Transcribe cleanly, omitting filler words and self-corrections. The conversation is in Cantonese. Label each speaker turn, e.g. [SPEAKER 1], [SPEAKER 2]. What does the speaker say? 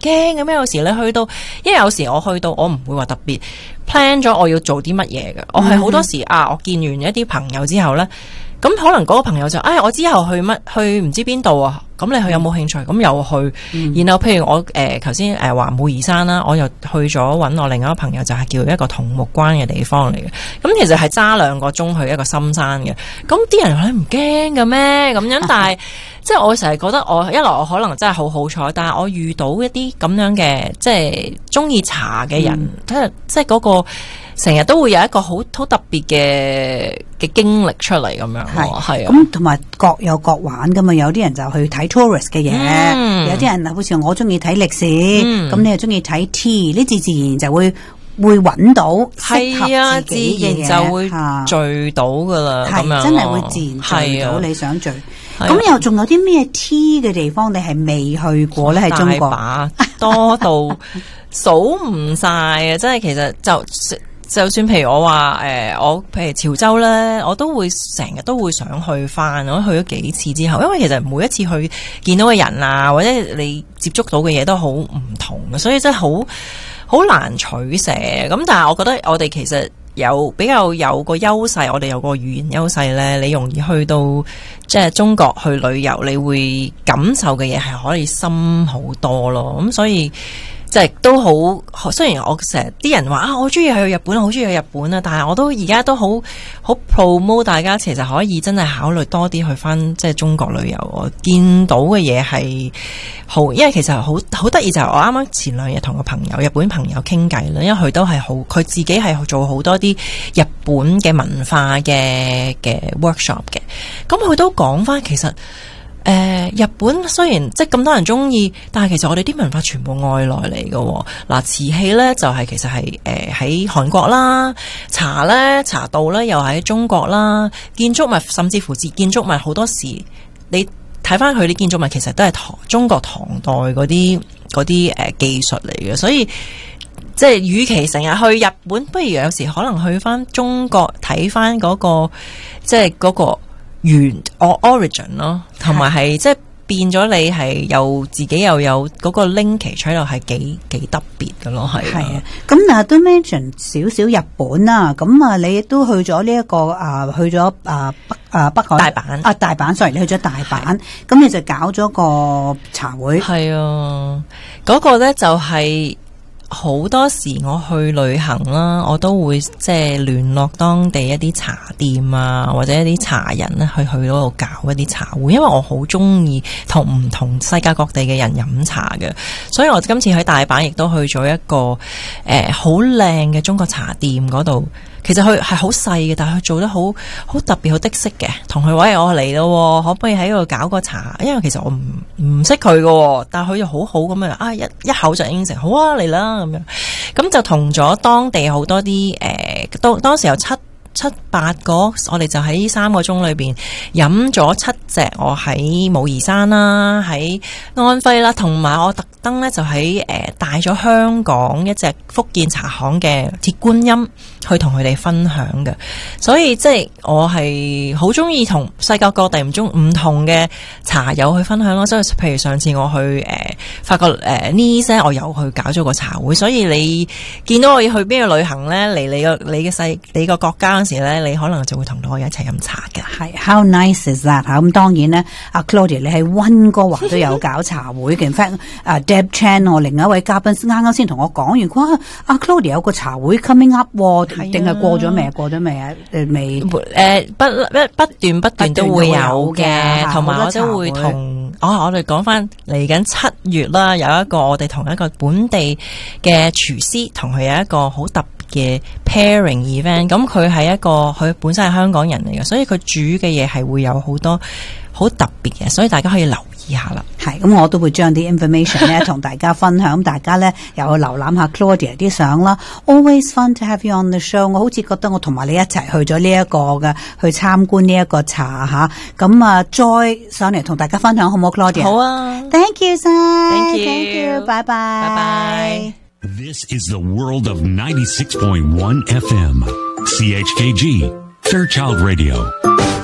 [SPEAKER 1] 驚嘅咩？有時你去到，因為有時我去到，我唔會話特別 plan 咗我要做啲乜嘢嘅，我係好多時我見完一啲朋友之後咧。咁可能嗰個朋友就，我之後去唔知邊度啊？咁你去有冇興趣？咁又去，然後譬如我頭先話武夷山啦，我又去咗揾我另外一個朋友，就係叫一個桐木關嘅地方嚟嘅。咁其實係揸2個鐘去一個深山嘅。咁啲人話你唔驚嘅咩？咁樣，但係即係我成日覺得一來我可能真係好彩，但係我遇到一啲咁樣嘅即係中意茶嘅人，即係嗰個。成日都會有一個好特別嘅經歷出嚟咁樣，係啊。
[SPEAKER 2] 咁同埋各有各玩噶嘛，有啲人就去睇 tourist 嘅嘢，有啲人好似我中意睇歷史，咁你又中意睇 tea， 呢自然就會揾到適合自己嘅嘢，
[SPEAKER 1] 自然就會聚到噶啦，咁樣
[SPEAKER 2] 真係會自然聚到你想聚。咁又仲有啲咩 tea 嘅地方你係未去過咧？喺中國
[SPEAKER 1] 大把多到數唔晒啊！真係其實就算譬如我話我譬如潮州咧，我都會成日都會想去翻。我去咗幾次之後，因為其實每一次去見到嘅人啊，或者你接觸到嘅嘢都好唔同嘅，所以真係好難取捨。咁但係我覺得我哋其實比較有個優勢，我哋有個語言優勢咧，你容易去到即係中國去旅遊，你會感受嘅嘢係可以深好多咯。咁所以。即係都好，雖然我成日啲人話我中意去日本，好中意去日本啊，但係我都而家都好 promote 大家，其實可以真係考慮多啲去翻即係中國旅遊。我見到嘅嘢係好，因為其實好得意就係我啱啱前2日同個朋友日本朋友傾偈啦，因為佢都係佢自己係做好多啲日本嘅文化嘅 workshop 嘅，咁佢都講翻其實。日本雖然即係咁多人中意，但係其實我哋啲文化全部外來嚟嘅。嗱，瓷器咧就係其實係喺韓國啦，茶道咧又喺中國啦，建築物甚至乎建築物好多時你睇翻佢啲建築物其實都係中國唐代嗰啲技術嚟嘅，所以即係與其成日去日本，不如有時可能去翻中國睇翻嗰個即係嗰個。origin 咯，同埋係即係變咗你係又自己又有嗰個 linkage 喺度，係幾特別嘅咯，係啊。
[SPEAKER 2] 咁嗱都 mention 少少日本啦，咁你都去咗呢一個去咗北海大阪，sorry， 你去咗大阪，咁你就搞咗個茶會，
[SPEAKER 1] 係啊，嗰個咧就係。好多時我去旅行啦，我都會即係聯絡當地一啲茶店啊，或者一啲茶人咧去嗰度搞一啲茶會，因為我好中意同唔同世界各地嘅人飲茶嘅，所以我今次喺大阪亦都去咗一個好靚嘅中國茶店嗰度。其實佢係好細嘅，但係佢做得好特別，好的式嘅。同佢話我嚟咯，可唔可以喺度搞個茶？因為其實我唔識佢嘅，但係佢又好好咁樣一口就應承，好啊，嚟啦咁樣。咁就同咗當地好多啲當時有七八個，我哋就喺呢3個鐘裏邊飲咗7隻。我喺武夷山啦，喺安徽啦，同埋我特登咧就喺帶咗香港一隻福建茶行嘅鐵觀音去同佢哋分享嘅。所以即係我係好中意同世界各地唔同嘅茶友去分享咯。所以譬如上次我去法國Nice，我又去搞咗個茶會。所以你見到我要去邊個旅行咧，嚟你個國家時咧，你可能就會同到我一齊飲茶嘅。
[SPEAKER 2] 係 How nice is that？ 咁當然咧，阿 Claudia 你喺溫哥華都有搞茶會嘅。In fact， Deb Chan 我另一位嘉賓啱啱先同我講完，佢話阿 Claudia 有個茶會 coming up， 定係過咗未？過咗未啊？未
[SPEAKER 1] 不斷都會有嘅，同埋我都會同我哋講翻嚟緊7月啦，有一個我哋同一個本地嘅廚師同佢有一個好特別嘅 pairing event， 咁佢本身係香港人嚟嘅，所以佢煮嘅嘢係會有好多好特別嘅，所以大家可以留意下啦。
[SPEAKER 2] 係，咁我都會將啲 information 咧同大家分享，咁大家咧又去瀏覽下 Claudia 啲相啦。Always fun to have you on the show。我好似覺得我同埋你一齊去咗呢一個嘅，去參觀呢一個茶吓。咁再上嚟同大家分享好唔好 ，Claudia？
[SPEAKER 1] 好啊
[SPEAKER 2] ，Thank you 晒
[SPEAKER 1] ，Thank you，
[SPEAKER 2] 拜拜，
[SPEAKER 1] 拜拜。
[SPEAKER 3] This is the world of 96.1 FM. CHKG, Fairchild Radio.